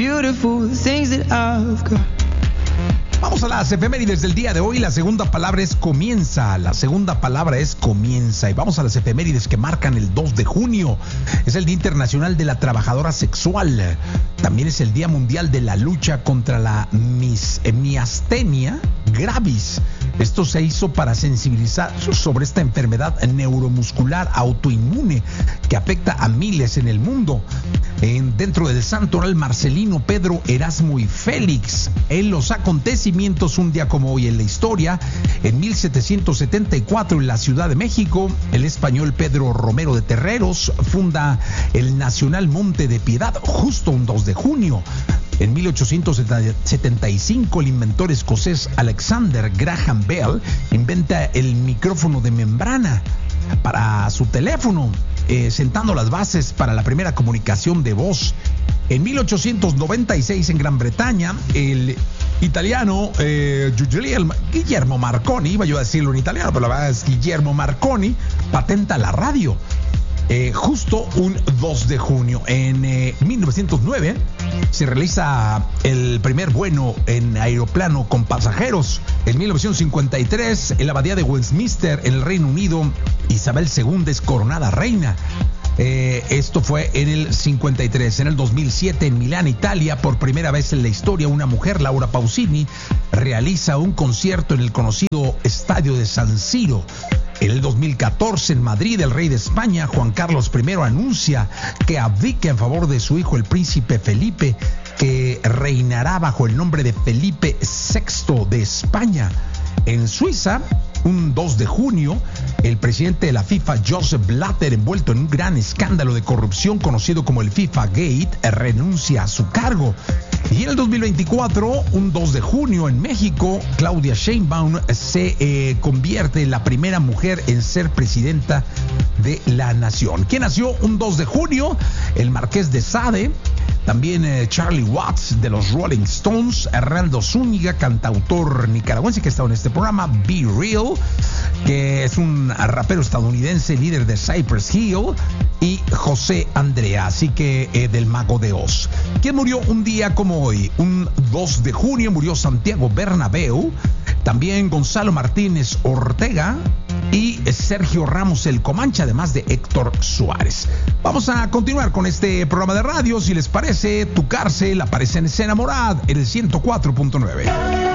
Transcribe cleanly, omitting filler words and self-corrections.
beautiful things that I've got. Vamos a las efemérides del día de hoy. La segunda palabra es comienza. La segunda palabra es comienza. Y vamos a las efemérides que marcan el 2 de junio. Es el Día Internacional de la Trabajadora Sexual. También es el Día Mundial de la Lucha contra la miastenia gravis. Esto se hizo para sensibilizar sobre esta enfermedad neuromuscular autoinmune que afecta a miles en el mundo. Dentro del santo oral Marcelino, Pedro, Erasmo y Félix. En los acontecimientos un día como hoy en la historia, en 1774 en la Ciudad de México, el español Pedro Romero de Terreros funda el Nacional Monte de Piedad, justo un 2 de junio. En 1875, el inventor escocés Alexander Graham Bell inventa el micrófono de membrana para su teléfono, sentando las bases para la primera comunicación de voz. En 1896, en Gran Bretaña, el italiano Guillermo Marconi, iba yo a decirlo en italiano, pero la verdad es Guillermo Marconi, patenta la radio. Justo un 2 de junio. En 1909 se realiza el primer vuelo en aeroplano con pasajeros. En 1953, en la abadía de Westminster, en el Reino Unido, Isabel II es coronada reina. Esto fue en el 53. En el 2007, en Milán, Italia, por primera vez en la historia, una mujer, Laura Pausini, realiza un concierto en el conocido estadio de San Siro. En el 2014, en Madrid, el rey de España, Juan Carlos I, anuncia que abdica en favor de su hijo, el príncipe Felipe, que reinará bajo el nombre de Felipe VI de España. En Suiza, un 2 de junio, el presidente de la FIFA, Joseph Blatter, envuelto en un gran escándalo de corrupción conocido como el FIFA Gate, renuncia a su cargo. Y en el 2024, un 2 de junio, en México, Claudia Sheinbaum se convierte en la primera mujer en ser presidenta de la nación. ¿Quién nació un 2 de junio? El Marqués de Sade. También Charlie Watts de los Rolling Stones, Hernando Zúñiga, cantautor nicaragüense que ha estado en este programa, Be Real, que es un rapero estadounidense, líder de Cypress Hill, y José Andrea, así que del Mago de Oz. ¿Quién murió un día como hoy? Un 2 de junio murió Santiago Bernabéu, también Gonzalo Martínez Ortega y Sergio Ramos el Comanche, además de Héctor Suárez. Vamos a continuar con este programa de radio. Si les parece, Tu Cárcel aparece en Escena Morad en el 104.9.